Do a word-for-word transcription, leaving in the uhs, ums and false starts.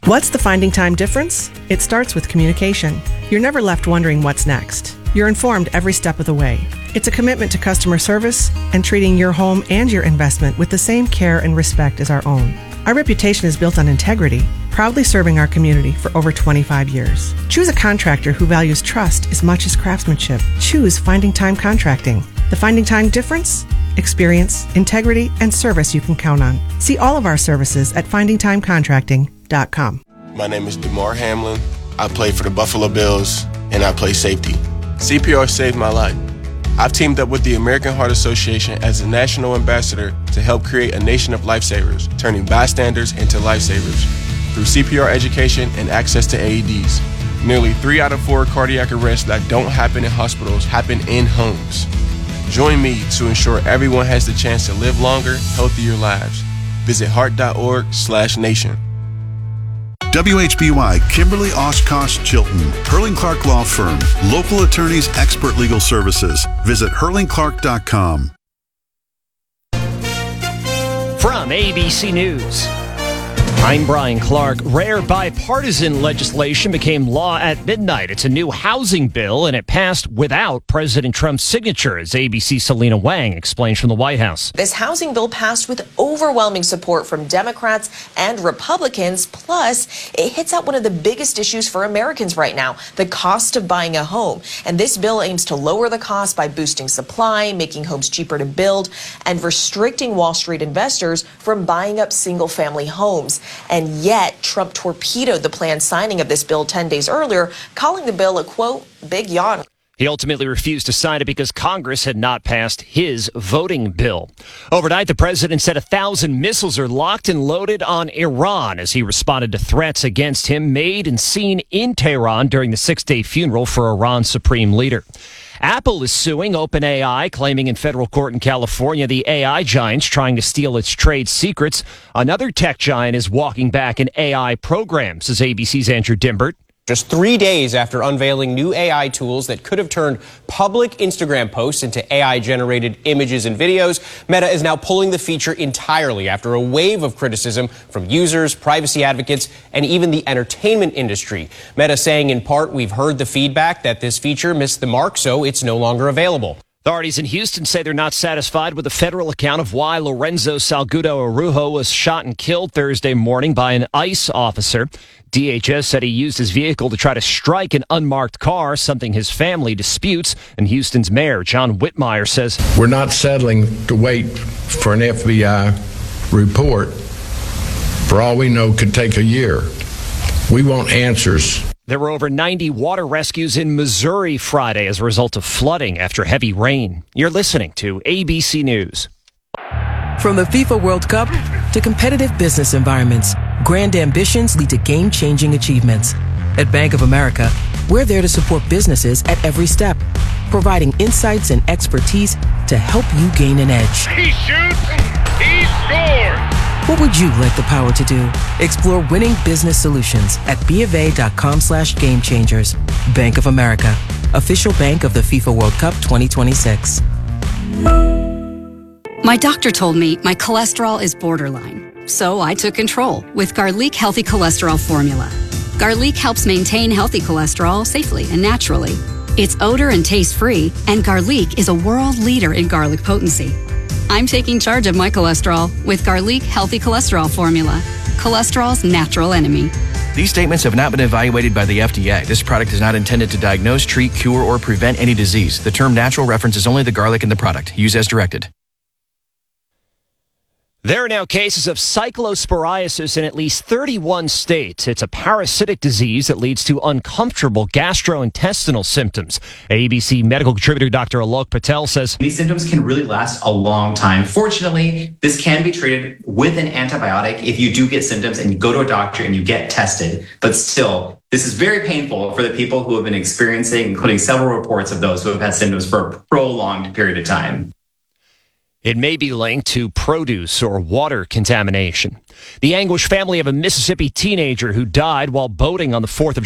What's the Finding Time difference? It starts with communication. You're never left wondering what's next. You're informed every step of the way. It's a commitment to customer service and treating your home and your investment with the same care and respect as our own. Our reputation is built on integrity, proudly serving our community for over twenty-five years. Choose a contractor who values trust as much as craftsmanship. Choose Finding Time Contracting. The Finding Time difference? Experience, integrity, and service you can count on. See all of our services at finding time contracting dot com. My name is DeMar Hamlin. I play for the Buffalo Bills, and I play safety. C P R saved my life. I've teamed up with the American Heart Association as a national ambassador to help create a nation of lifesavers, turning bystanders into lifesavers. Through C P R education and access to A E Ds, nearly three out of four cardiac arrests that don't happen in hospitals happen in homes. Join me to ensure everyone has the chance to live longer, healthier lives. Visit heart.org slash nation. W H B Y, Kimberly Oshkosh Chilton, Hurling Clark Law Firm, local attorneys, expert legal services. Visit hurling clark dot com. From A B C News, I'm Brian Clark. Rare bipartisan legislation became law at midnight. It's a new housing bill, and it passed without President Trump's signature, as A B C's Selena Wang explains from the White House. This housing bill passed with overwhelming support from Democrats and Republicans. Plus, it hits at one of the biggest issues for Americans right now, the cost of buying a home. And this bill aims to lower the cost by boosting supply, making homes cheaper to build, and restricting Wall Street investors from buying up single-family homes. And yet, Trump torpedoed the planned signing of this bill ten days earlier, calling the bill a, quote, big yawn. He ultimately refused to sign it because Congress had not passed his voting bill. Overnight, the president said a thousand missiles are locked and loaded on Iran as he responded to threats against him made and seen in Tehran during the six-day funeral for Iran's supreme leader. Apple is suing OpenAI, claiming in federal court in California the A I giant's trying to steal its trade secrets. Another tech giant is walking back an A I program, says A B C's Andrew Dimbert. Just three days after unveiling new A I tools that could have turned public Instagram posts into A I-generated images and videos, Meta is now pulling the feature entirely after a wave of criticism from users, privacy advocates, and even the entertainment industry. Meta saying in part, we've heard the feedback that this feature missed the mark, so it's no longer available. Authorities in Houston say they're not satisfied with the federal account of why Lorenzo Salgudo Arujo was shot and killed Thursday morning by an ICE officer. D H S said he used his vehicle to try to strike an unmarked car, something his family disputes. And Houston's mayor, John Whitmire, says, we're not settling to wait for an F B I report. For all we know, could take a year. We want answers. There were over ninety water rescues in Missouri Friday as a result of flooding after heavy rain. You're listening to A B C News. From the FIFA World Cup to competitive business environments, grand ambitions lead to game-changing achievements. At Bank of America, we're there to support businesses at every step, providing insights and expertise to help you gain an edge. He shoots, he scores! What would you like the power to do? Explore winning business solutions at BofA.com slash game changers. Bank of America, official bank of the FIFA World Cup twenty twenty-six. My doctor told me my cholesterol is borderline, so I took control with Garlic Healthy Cholesterol Formula. Garlic helps maintain healthy cholesterol safely and naturally. It's odor and taste-free, and Garlic is a world leader in garlic potency. I'm taking charge of my cholesterol with Garlic Healthy Cholesterol Formula, cholesterol's natural enemy. These statements have not been evaluated by the F D A. This product is not intended to diagnose, treat, cure, or prevent any disease. The term natural references only the garlic in the product. Use as directed. There are now cases of cyclosporiasis in at least thirty-one states. It's a parasitic disease that leads to uncomfortable gastrointestinal symptoms. A B C medical contributor Doctor Alok Patel says these symptoms can really last a long time. Fortunately, this can be treated with an antibiotic if you do get symptoms and you go to a doctor and you get tested. But still, this is very painful for the people who have been experiencing, including several reports of those who have had symptoms for a prolonged period of time. It may be linked to produce or water contamination. The anguished family of a Mississippi teenager who died while boating on the fourth of